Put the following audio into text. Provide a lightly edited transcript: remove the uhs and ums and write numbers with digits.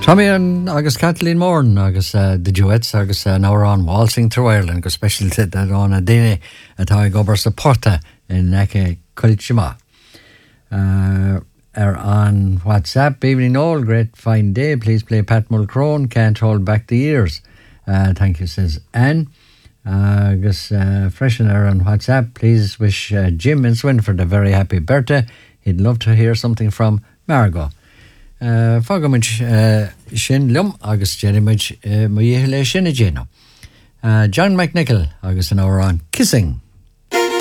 Tommy and agus Kathleen Moran agus the duets agus now on Waltzing Through Ireland go special that on a day at how I go over Porta in Neke Culchima. On WhatsApp, evening all, great fine day. Please play Pat Mulcrone, Can't Hold Back the Years. Thank you, says Anne. Agus freshener on WhatsApp, please wish Jim in Swinford a very happy birthday. He'd love to hear something from Margot. Fágamid sin liom agus Jenimid Mayhele Shinajeno. John McNichol agus an hour on Kissing.